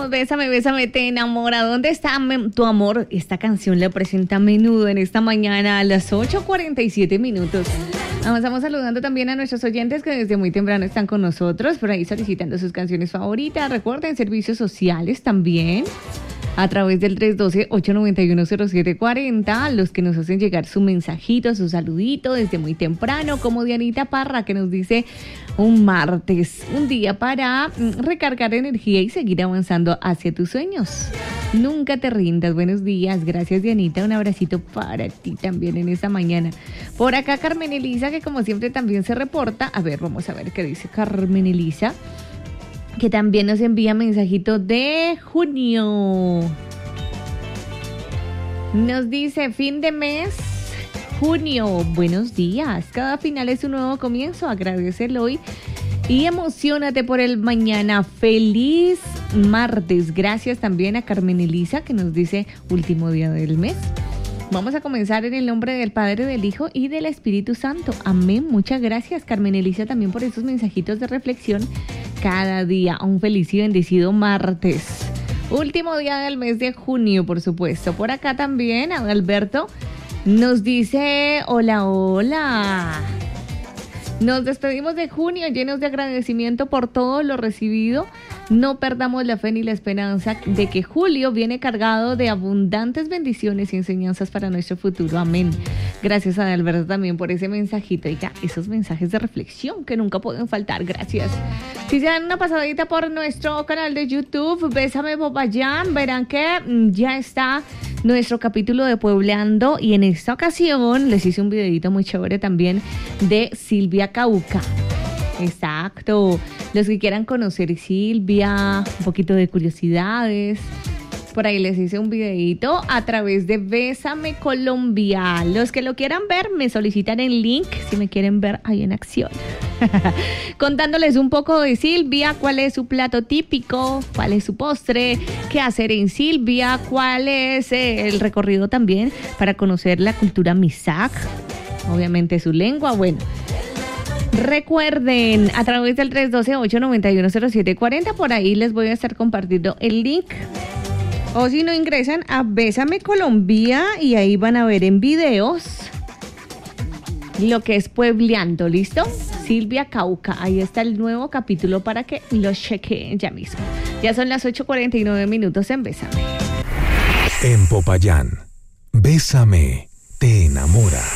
Seguimos, Bésame, Bésame, te enamora. ¿Dónde está tu amor? Esta canción la presenta a menudo en esta mañana a las 8:47 minutos. Estamos saludando también a nuestros oyentes que desde muy temprano están con nosotros, por ahí solicitando sus canciones favoritas. Recuerden, servicios sociales también, a través del 312-891-0740, los que nos hacen llegar su mensajito, su saludito desde muy temprano, como Dianita Parra, que nos dice un martes, un día para recargar energía y seguir avanzando hacia tus sueños. Nunca te rindas. Buenos días. Gracias, Dianita. Un abracito para ti también en esta mañana. Por acá, Carmen Elisa, que como siempre también se reporta. A ver, vamos a ver qué dice Carmen Elisa, que también nos envía mensajito de junio. Nos dice, fin de mes, junio, buenos días. Cada final es un nuevo comienzo, agradecelo hoy y emocionate por el mañana. Feliz martes. Gracias también a Carmen Elisa, que nos dice último día del mes. Vamos a comenzar en el nombre del Padre, del Hijo y del Espíritu Santo. Amén. Muchas gracias, Carmen Elisa, también por esos mensajitos de reflexión cada día. Un feliz y bendecido martes. Último día del mes de junio, por supuesto. Por acá también, Alberto nos dice, hola, hola. Nos despedimos de junio llenos de agradecimiento por todo lo recibido. No perdamos la fe ni la esperanza de que julio viene cargado de abundantes bendiciones y enseñanzas para nuestro futuro. Amén. Gracias a Alberto también por ese mensajito. Y ya, esos mensajes de reflexión que nunca pueden faltar. Gracias. Si se dan una pasadita por nuestro canal de YouTube, Bésame Popayán, verán que ya está nuestro capítulo de Puebleando, y en esta ocasión les hice un videito muy chévere también de Silvia Cauca. Exacto. Los que quieran conocer Silvia, un poquito de curiosidades, por ahí les hice un videito a través de Bésame Colombia. Los que lo quieran ver me solicitan el link si me quieren ver ahí en acción. Contándoles un poco de Silvia, cuál es su plato típico, cuál es su postre, qué hacer en Silvia, cuál es el recorrido también para conocer la cultura Misak, obviamente su lengua. Bueno, recuerden, a través del 312-891-0740, por ahí les voy a estar compartiendo el link. O si no, ingresan a Bésame Colombia y ahí van a ver en videos lo que es Puebleando, ¿listo? Silvia Cauca, ahí está el nuevo capítulo para que lo chequen ya mismo. Ya son las 8:49 minutos en Bésame. En Popayán, Bésame te enamora.